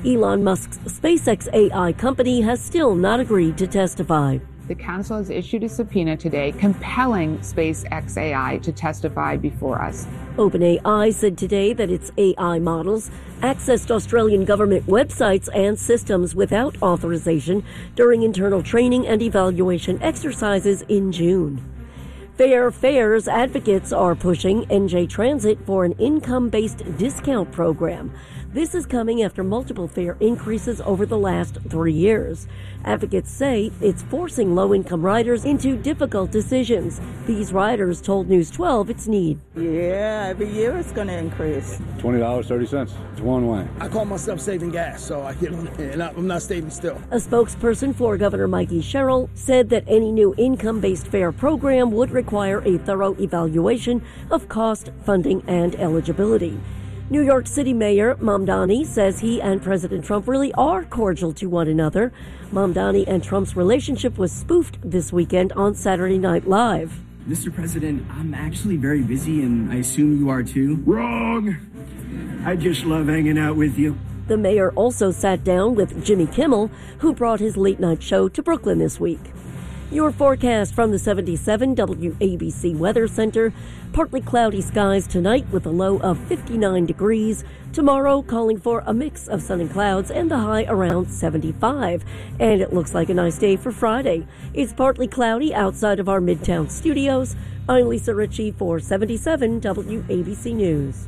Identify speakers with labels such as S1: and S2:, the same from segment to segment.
S1: Elon Musk's SpaceX AI company has still not agreed to testify.
S2: The council has issued a subpoena today compelling SpaceX AI to testify before us.
S1: OpenAI said today that its AI models accessed Australian government websites and systems without authorization during internal training and evaluation exercises in June. Fair fares advocates are pushing NJ Transit for an income-based discount program. This is coming after multiple fare increases over the last 3 years. Advocates say it's forcing low-income riders into difficult decisions. These riders told News 12 its need.
S3: Yeah, every year it's going to increase.
S4: $20.30. It's one way.
S5: I call myself saving gas, so I get on it, and I'm not staying still.
S1: A spokesperson for Governor Mikey Sherrill said that any new income-based fare program would require a thorough evaluation of cost, funding, and eligibility. New York City Mayor Mamdani says he and President Trump really are cordial to one another. Mamdani and Trump's relationship was spoofed this weekend on Saturday Night Live.
S6: Mr. President, I'm actually very busy, and I assume you are too.
S7: Wrong! I just love hanging out with you.
S1: The mayor also sat down with Jimmy Kimmel, who brought his late-night show to Brooklyn this week. Your forecast from the 77 WABC Weather Center. Partly cloudy skies tonight with a low of 59 degrees. Tomorrow calling for a mix of sun and clouds and the high around 75. And it looks like a nice day for Friday. It's partly cloudy outside of our Midtown studios. I'm Lisa Ritchie for 77 WABC News.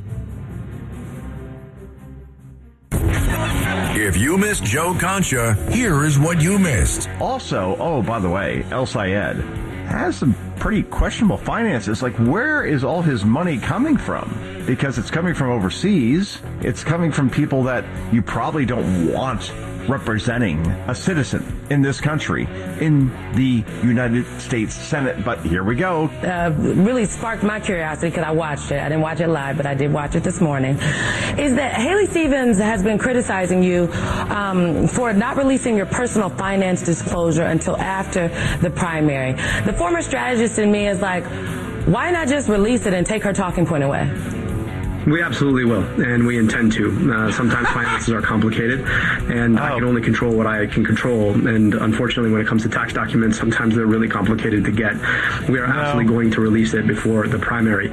S8: If you missed Joe Concha, here is what you missed.
S9: Also, by the way, El Sayed has some pretty questionable finances. Like, where is all his money coming from? Because it's coming from overseas. It's coming from people that you probably don't want representing a citizen in this country, in the United States Senate. But here we go.
S10: Really sparked my curiosity because I watched it. I didn't watch it live, but I did watch it this morning. Is that Haley Stevens has been criticizing you for not releasing your personal finance disclosure until after the primary. The former strategist in me is like, why not just release it and take her talking point away?
S11: We absolutely will, and we intend to. Sometimes finances are complicated, and I can only control what I can control. And unfortunately, when it comes to tax documents, sometimes they're really complicated to get. We are absolutely going to release it before the primary.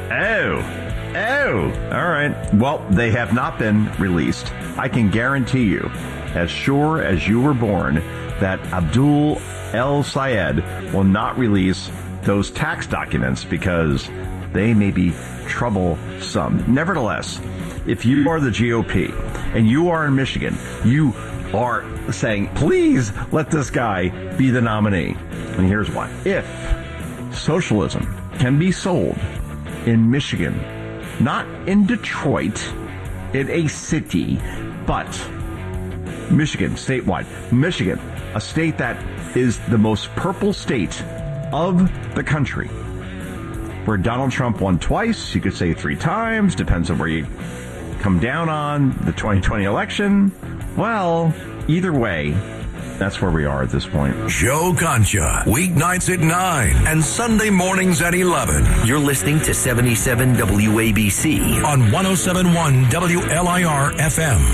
S9: All right. Well, they have not been released. I can guarantee you, as sure as you were born, that Abdul El Sayed will not release those tax documents because they may be troublesome. Nevertheless, if you are the GOP and you are in Michigan, you are saying, please let this guy be the nominee. And here's why. If socialism can be sold in Michigan, not in Detroit, in a city, but Michigan, statewide. Michigan, a state that is the most purple state of the country, where Donald Trump won twice, you could say 3 times, depends on where you come down on the 2020 election. Well, either way, that's where we are at this point.
S8: Joe Concha, weeknights at 9 and Sunday mornings at 11.
S12: You're listening to 77 WABC
S8: on 107.1 WLIR FM.